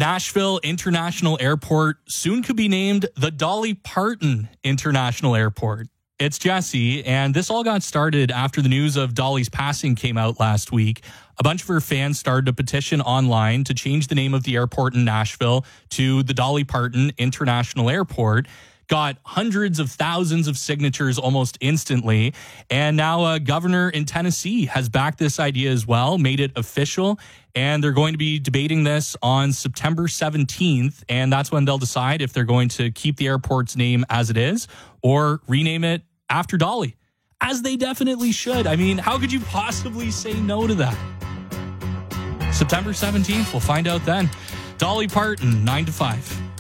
Nashville International Airport soon could be named the Dolly Parton International Airport. It's Jesse, and this all got started after the news of Dolly's passing came out last week. A bunch of her fans started a petition online to change the name of the airport in Nashville to the Dolly Parton International Airport. Got hundreds of thousands of signatures almost instantly. And now a governor in Tennessee has backed this idea as well, made it official. And they're going to be debating this on September 17th. And that's when they'll decide if they're going to keep the airport's name as it is or rename it after Dolly, as they definitely should. I mean, how could you possibly say no to that? September 17th, we'll find out then. Dolly Parton, 9 to 5.